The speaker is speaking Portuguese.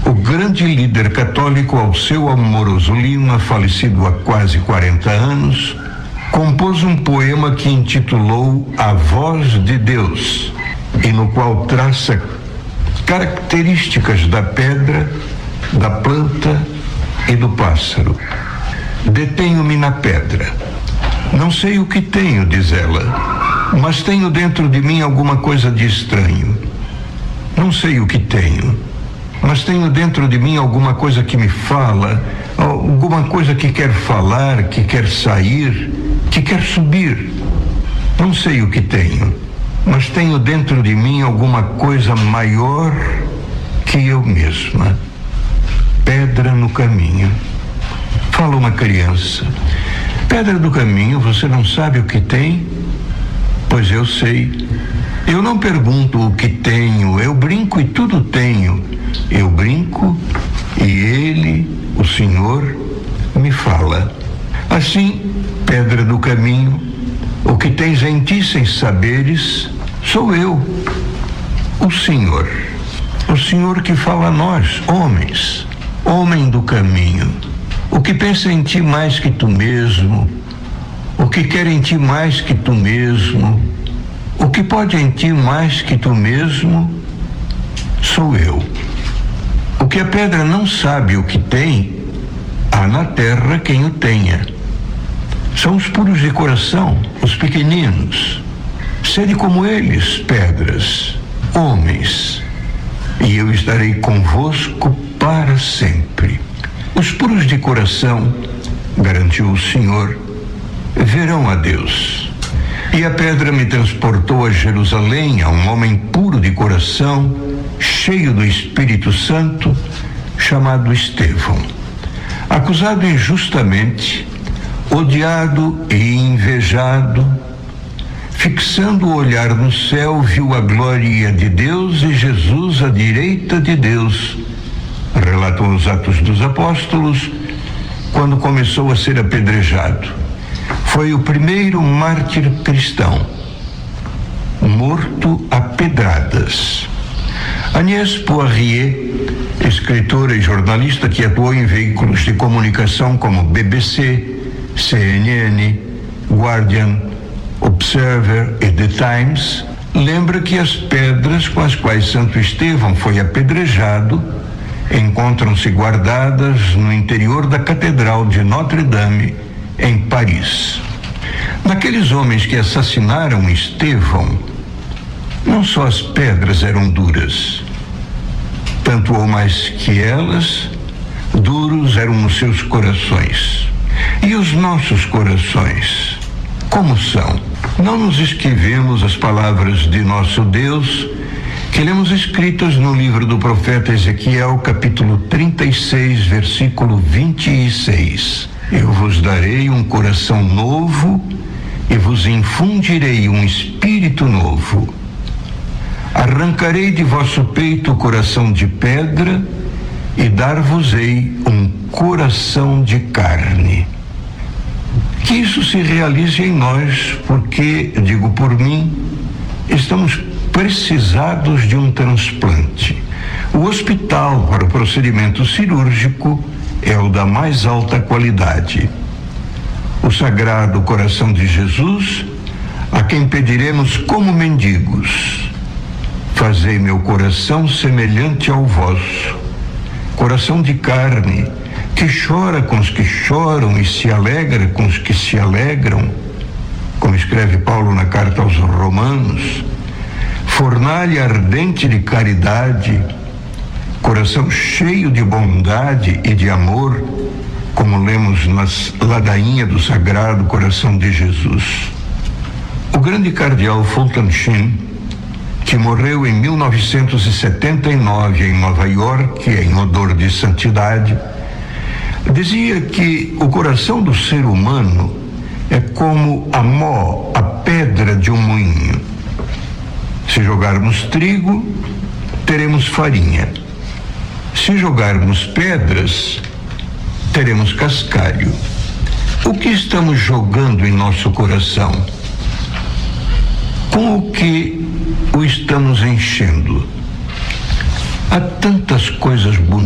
O grande líder católico Alceu Amoroso Lima, falecido há quase 40 anos, compôs um poema que intitulou A Voz de Deus, e no qual traça características da pedra, da planta e do pássaro. Detenho-me na pedra. Não sei o que tenho, diz ela, mas tenho dentro de mim alguma coisa de estranho. Não sei o que tenho, mas tenho dentro de mim alguma coisa que me fala, alguma coisa que quer falar, que quer sair, que quer subir. Não sei o que tenho, mas tenho dentro de mim alguma coisa maior que eu mesma. Pedra no caminho. Fala uma criança. Pedra do caminho, você não sabe o que tem? Pois eu sei. Eu não pergunto o que tenho, eu brinco e tudo tenho. Eu brinco e ele, o Senhor, me fala. Assim, pedra do caminho, o que tens em ti sem saberes, sou eu, o Senhor. O Senhor que fala a nós, homens, homem do caminho. O que pensa em ti mais que tu mesmo, o que quer em ti mais que tu mesmo, o que pode em ti mais que tu mesmo, sou eu. O que a pedra não sabe o que tem, há na terra quem o tenha. São os puros de coração, os pequeninos. Sede como eles, pedras, homens, e eu estarei convosco para sempre. Os puros de coração, garantiu o Senhor, verão a Deus. E a pedra me transportou a Jerusalém, a um homem puro de coração, cheio do Espírito Santo, chamado Estevão. Acusado injustamente, odiado e invejado, fixando o olhar no céu, viu a glória de Deus e Jesus à direita de Deus. Relatou os Atos dos Apóstolos, quando começou a ser apedrejado. Foi o primeiro mártir cristão, morto a pedradas. Agnès Poirier, escritora e jornalista que atuou em veículos de comunicação como BBC, CNN, Guardian, Observer e The Times, lembra que as pedras com as quais Santo Estevão foi apedrejado encontram-se guardadas no interior da Catedral de Notre-Dame, em Paris. Daqueles homens que assassinaram Estevão, não só as pedras eram duras, tanto ou mais que elas, duros eram os seus corações. E os nossos corações, como são? Não nos esquivemos as palavras de nosso Deus, que lemos escritas no livro do profeta Ezequiel, capítulo 36, versículo 26. Eu vos darei um coração novo e vos infundirei um espírito novo. Arrancarei de vosso peito o coração de pedra e dar-vos-ei um coração de carne. Que isso se realize em nós, porque, digo por mim, estamos precisados de um transplante. O hospital para o procedimento cirúrgico é o da mais alta qualidade. O Sagrado Coração de Jesus, a quem pediremos como mendigos: fazei meu coração semelhante ao vosso, coração de carne, que chora com os que choram e se alegra com os que se alegram, como escreve Paulo na carta aos Romanos. Fornalha ardente de caridade, coração cheio de bondade e de amor, como lemos na ladainha do Sagrado Coração de Jesus. O grande cardeal Fulton Sheen, que morreu em 1979 em Nova York, em odor de santidade, dizia que o coração do ser humano é como a mó, a pedra de um moinho. Se jogarmos trigo, teremos farinha. Se jogarmos pedras, teremos cascalho. O que estamos jogando em nosso coração? Com o que o estamos enchendo? Há tantas coisas bonitas